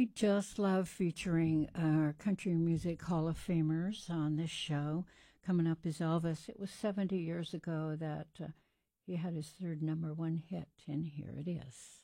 We just love featuring our country music Hall of Famers on this show. Coming up is Elvis. It was 70 years ago that he had his third number one hit, and here it is.